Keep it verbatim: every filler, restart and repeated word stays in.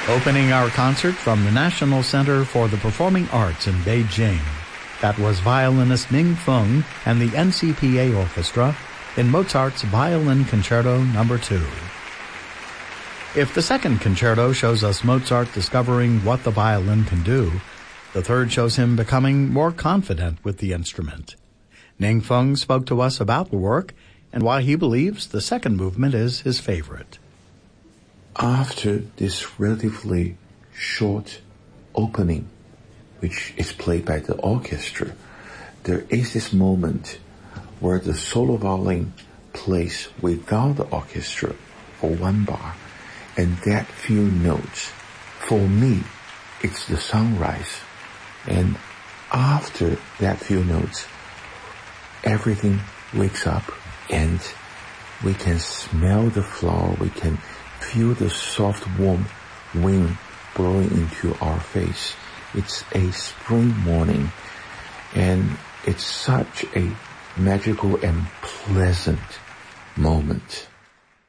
Opening our concert from the National Center for the Performing Arts in Beijing, that was violinist Ning Feng and the N C P A Orchestra in Mozart's Violin Concerto Number two. If the second concerto shows us Mozart discovering what the violin can do, the third shows him becoming more confident with the instrument. Ning Feng spoke to us about the work and why he believes the second movement is his favorite. After this relatively short opening, which is played by the orchestra, there is this moment where the solo violin plays without the orchestra for one bar, and that few notes, for me, it's the sunrise. And after that few notes, everything wakes up and we can smell the flower, we can feel the soft warm wind blowing into our face. It's a spring morning and it's such a magical and pleasant moment.